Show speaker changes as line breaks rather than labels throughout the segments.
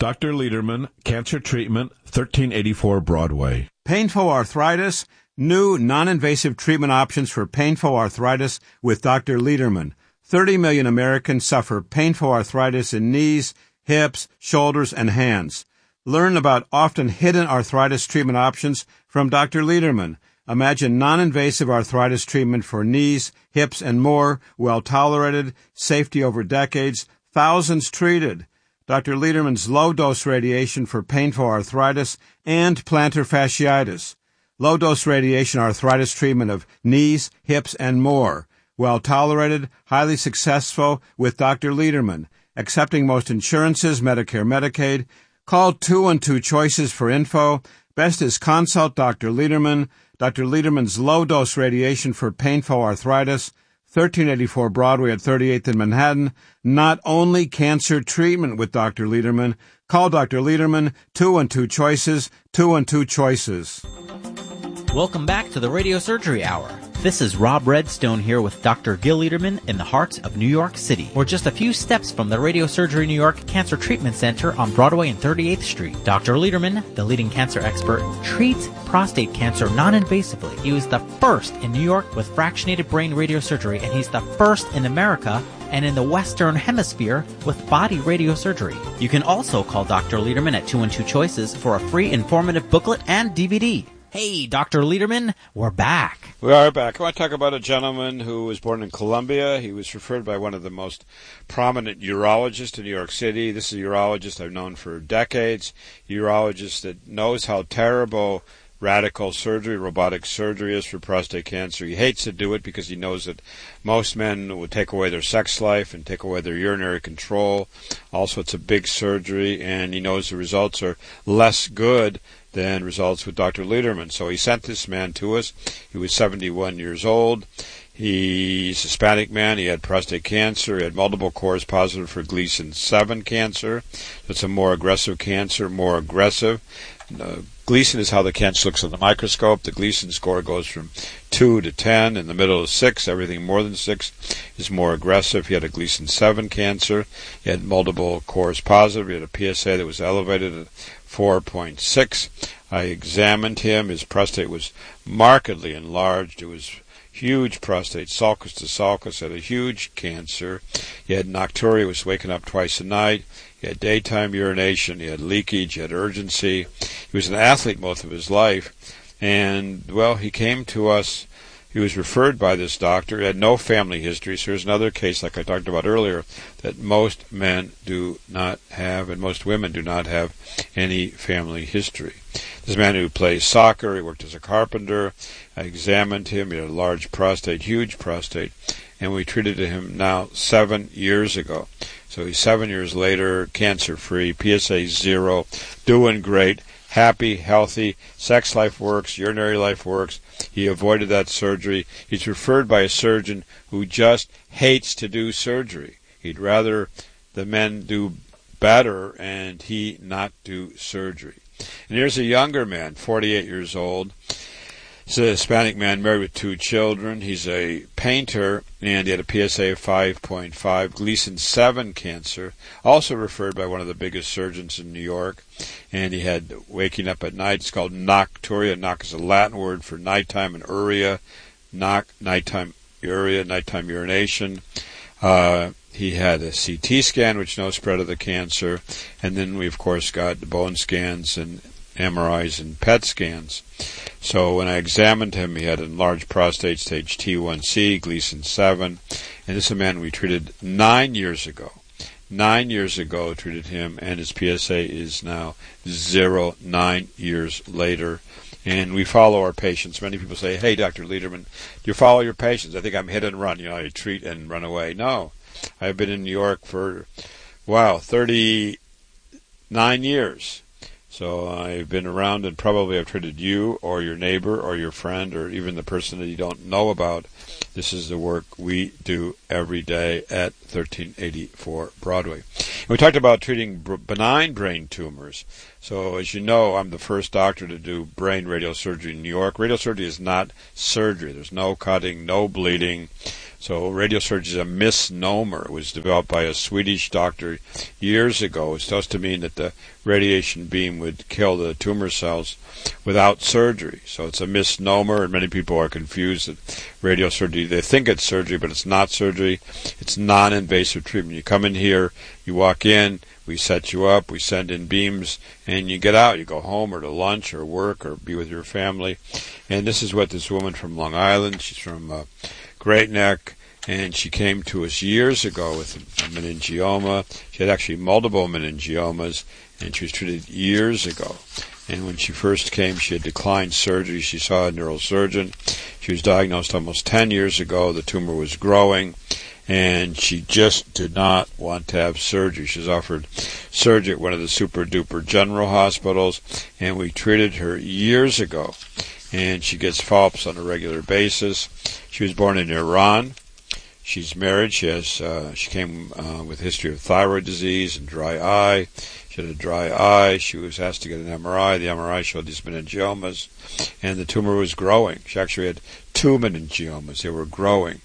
Dr. Lederman, Cancer Treatment, 1384 Broadway.
Painful arthritis, new non-invasive treatment options for painful arthritis with Dr. Lederman. 30 million Americans suffer painful arthritis in knees, hips, shoulders, and hands. Learn about often hidden arthritis treatment options from Dr. Lederman. Imagine non-invasive arthritis treatment for knees, hips, and more, well-tolerated, safety over decades, thousands treated. Dr. Lederman's low-dose radiation for painful arthritis and plantar fasciitis. Low-dose radiation arthritis treatment of knees, hips, and more. Well-tolerated, highly successful with Dr. Lederman. Accepting most insurances, Medicare, Medicaid. Call 212 Choices for info. Best is consult Dr. Lederman. Dr. Lederman's low-dose radiation for painful arthritis. 1384 Broadway at 38th in Manhattan. Not only cancer treatment with Dr. Lederman. Call Dr. Lederman, 212 Choices, 212 Choices.
Welcome back to the Radio Surgery Hour. This is Rob Redstone here with Dr. Gil Lederman in the heart of New York City. We're just a few steps from the Radio Surgery New York Cancer Treatment Center on Broadway and 38th Street. Dr. Lederman, the leading cancer expert, treats prostate cancer non-invasively. He was the first in New York with fractionated brain radiosurgery, and he's the first in America and in the Western Hemisphere with body radiosurgery. You can also call Dr. Lederman at 212 Choices for a free informative booklet and DVD. Hey, Dr. Lederman, we're back.
We are back. I want to talk about a gentleman who was born in Columbia. He was referred by one of the most prominent urologists in New York City. This is a urologist I've known for decades, a urologist that knows how terrible radical surgery, robotic surgery is for prostate cancer. He hates to do it because he knows that most men would take away their sex life and take away their urinary control. Also, it's a big surgery, and he knows the results are less good than results with Dr. Lederman. So he sent this man to us. He was 71 years old. He's a Hispanic man. He had prostate cancer. He had multiple cores positive for Gleason 7 cancer. It's a more aggressive cancer, more aggressive. Gleason is how the cancer looks on the microscope. The Gleason score goes from 2 to 10. In the middle is 6. Everything more than 6 is more aggressive. He had a Gleason 7 cancer. He had multiple cores positive. He had a PSA that was elevated at 4.6. I examined him. His prostate was markedly enlarged. It was huge prostate, sulcus to sulcus, had a huge cancer. He had nocturia, he was waking up twice a night. He had daytime urination. He had leakage. He had urgency. He was an athlete most of his life. And, well, he came to us. He was referred by this doctor. He had no family history. So here's another case, like I talked about earlier, that most men do not have, and most women do not have any family history. This is a man who plays soccer. He worked as a carpenter. I examined him. He had a large prostate, huge prostate, and we treated him now 7 years ago. So he's 7 years later, cancer-free, PSA 0, doing great, happy, healthy, sex life works, urinary life works. He avoided that surgery. He's referred by a surgeon who just hates to do surgery. He'd rather the men do better and he not do surgery. And here's a younger man, 48 years old. He's a Hispanic man married with 2 children. He's a painter, and he had a PSA of 5.5, Gleason 7 cancer, also referred by one of the biggest surgeons in New York. And he had waking up at night. It's called nocturia. Noc is a Latin word for nighttime, and uria, nighttime uria, nighttime urination. He had a CT scan, which no spread of the cancer. And then we, of course, got the bone scans and MRIs and PET scans. So when I examined him, he had enlarged prostate, stage T1C, Gleason 7. And this is a man we treated 9 years ago. 9 years ago, treated him, and his PSA is now 0, 9 years later. And we follow our patients. Many people say, hey, Dr. Lederman, do you follow your patients? I think I'm hit and run. You know, I treat and run away. No. I've been in New York for, 39 years. So I've been around, and probably I've treated you or your neighbor or your friend or even the person that you don't know about. This is the work we do every day at 1384 Broadway. And we talked about treating benign brain tumors. So as you know, I'm the first doctor to do brain radiosurgery in New York. Radiosurgery is not surgery. There's no cutting, no bleeding. So radiosurgery is a misnomer. It was developed by a Swedish doctor years ago. It's supposed to mean that the radiation beam would kill the tumor cells without surgery. So it's a misnomer, and many people are confused that radiosurgery, they think it's surgery, but it's not surgery. It's non-invasive treatment. You come in here, you walk in, we set you up, we send in beams, and you get out. You go home or to lunch or work or be with your family. And this is what this woman from Long Island, she's from Great Neck, and she came to us years ago with a meningioma. She had actually multiple meningiomas, and she was treated years ago. And when she first came, she had declined surgery. She saw a neurosurgeon. She was diagnosed almost 10 years ago. The tumor was growing, and she just did not want to have surgery. She was offered surgery at one of the super-duper general hospitals, and we treated her years ago. And she gets follow-ups on a regular basis. She was born in Iran. She's married. She came with a history of thyroid disease and dry eye. She had a dry eye. She was asked to get an MRI. The MRI showed these meningiomas, and the tumor was growing. She actually had 2 meningiomas. They were growing.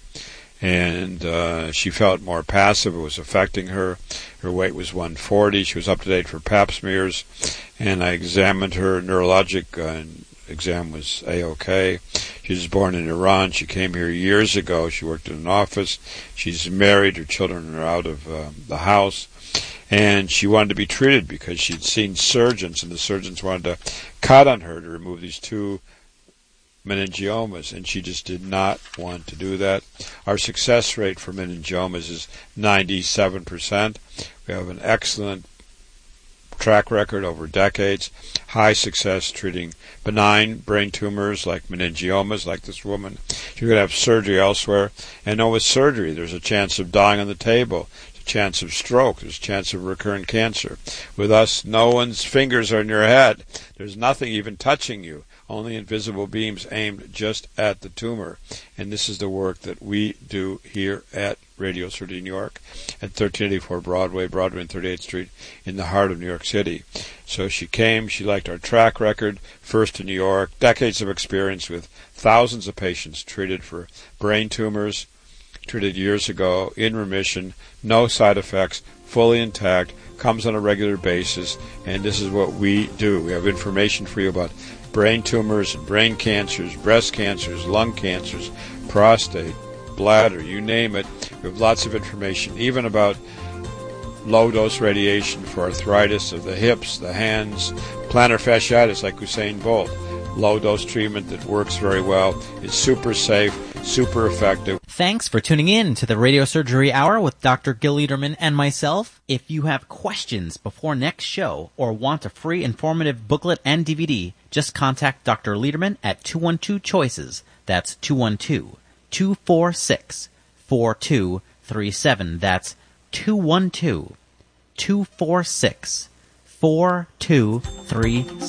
And she felt more passive. It was affecting her. Her weight was 140. She was up to date for pap smears. And I examined her neurologic exam was A-OK. She was born in Iran. She came here years ago. She worked in an office. She's married. Her children are out of the house. And she wanted to be treated because she'd seen surgeons, and the surgeons wanted to cut on her to remove these 2 meningiomas, and she just did not want to do that. Our success rate for meningiomas is 97%. We have an excellent track record over decades, high success treating benign brain tumors like meningiomas, like this woman. You're going to have surgery elsewhere, and no, with surgery, there's a chance of dying on the table. There's a chance of stroke. There's a chance of recurrent cancer. With us, no one's fingers are in your head. There's nothing even touching you. Only invisible beams aimed just at the tumor. And this is the work that we do here at Radiosurgery New York at 1384 Broadway and 38th Street in the heart of New York City. So she came, she liked our track record, first in New York, decades of experience with thousands of patients treated for brain tumors, treated years ago, in remission, no side effects, fully intact, comes on a regular basis, and this is what we do. We have information for you about brain tumors and brain cancers, breast cancers, lung cancers, prostate, bladder, you name it. We have lots of information, even about low-dose radiation for arthritis of the hips, the hands, plantar fasciitis like Usain Bolt. Low-dose treatment that works very well. It's super safe, super effective.
Thanks for tuning in to the Radiosurgery Hour with Dr. Gil Lederman and myself. If you have questions before next show or want a free informative booklet and DVD, just contact Dr. Lederman at 212-CHOICES. That's 212-246-4237. That's 212-246-4237.